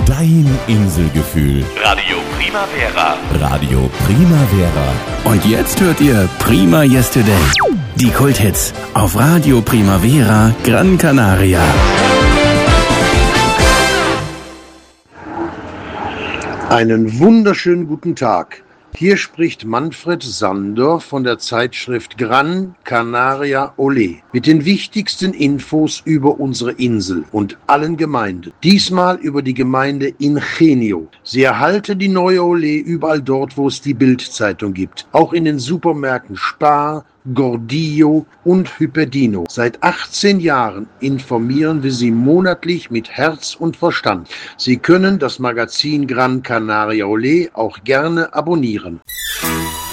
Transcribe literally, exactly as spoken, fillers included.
Dein Inselgefühl. Radio Primavera. Radio Primavera. Und jetzt hört ihr Prima Yesterday. Die Kulthits auf Radio Primavera Gran Canaria. Einen wunderschönen guten Tag. Hier spricht Manfred Sander von der Zeitschrift Gran Canaria Olé mit den wichtigsten Infos über unsere Insel und allen Gemeinden. Diesmal über die Gemeinde Ingenio. Sie erhalten die neue Olé überall dort, wo es die Bild-Zeitung gibt. Auch in den Supermärkten Spar, Gordillo und Hyperdino. Seit achtzehn Jahren informieren wir Sie monatlich mit Herz und Verstand. Sie können das Magazin Gran Canaria Olé auch gerne abonnieren.